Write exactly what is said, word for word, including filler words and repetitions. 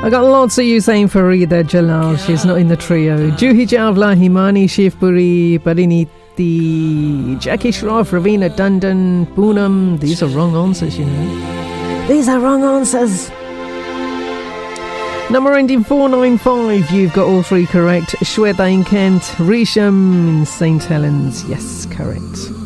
I got lots of you saying Farida Jalal. She's not in the trio. Juhi Javla, Himani Shivpuri, Pariniti, Jackie Shroff, Ravina Dundon, Poonam. These are wrong answers, you know. These are wrong answers. Number ending four nine five. You've got all three correct. Shweta in Kent, Risham in Saint Helens. Yes, correct.